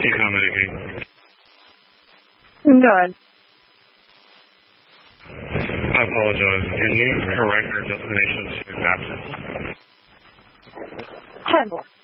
Economic. Good. I apologize. Can you correct your destination to absence? 10.